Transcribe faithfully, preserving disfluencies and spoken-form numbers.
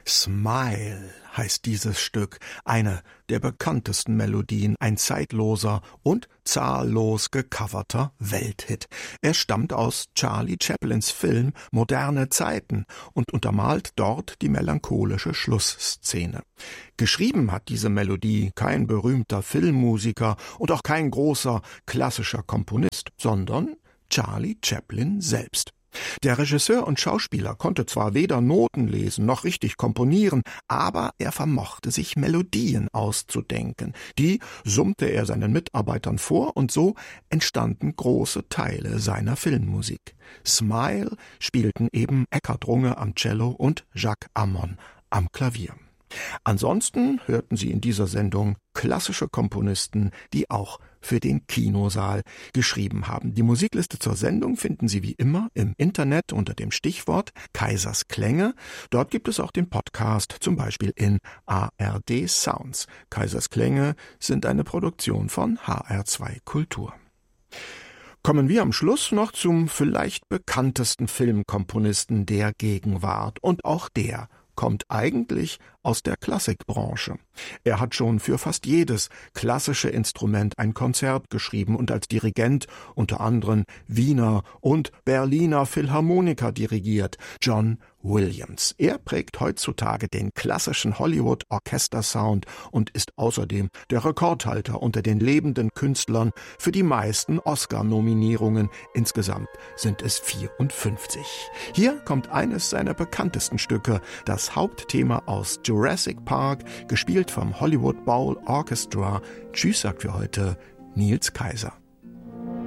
Smile heißt dieses Stück, eine der bekanntesten Melodien, ein zeitloser und zahllos gecoverter Welthit. Er stammt aus Charlie Chaplins Film Moderne Zeiten und untermalt dort die melancholische Schlussszene. Geschrieben hat diese Melodie kein berühmter Filmmusiker und auch kein großer klassischer Komponist, sondern Charlie Chaplin selbst. Der Regisseur und Schauspieler konnte zwar weder Noten lesen noch richtig komponieren, aber er vermochte sich Melodien auszudenken. Die summte er seinen Mitarbeitern vor und so entstanden große Teile seiner Filmmusik. Smile spielten eben Eckhard Runge am Cello und Jacques Ammon am Klavier. Ansonsten hörten Sie in dieser Sendung klassische Komponisten, die auch für den Kinosaal geschrieben haben. Die Musikliste zur Sendung finden Sie wie immer im Internet unter dem Stichwort Kaisers Klänge. Dort gibt es auch den Podcast, zum Beispiel in A R D Sounds. Kaisers Klänge sind eine Produktion von H R zwei Kultur. Kommen wir am Schluss noch zum vielleicht bekanntesten Filmkomponisten der Gegenwart. Und auch der kommt eigentlich aus der Klassikbranche. Er hat schon für fast jedes klassische Instrument ein Konzert geschrieben und als Dirigent unter anderem Wiener und Berliner Philharmoniker dirigiert. John Williams. Er prägt heutzutage den klassischen Hollywood-Orchestersound und ist außerdem der Rekordhalter unter den lebenden Künstlern für die meisten Oscar-Nominierungen. Insgesamt sind es vierundfünfzig. Hier kommt eines seiner bekanntesten Stücke, das Hauptthema aus Jurassic Park, gespielt vom Hollywood Bowl Orchestra. Tschüss, sagt für heute Nils Kaiser.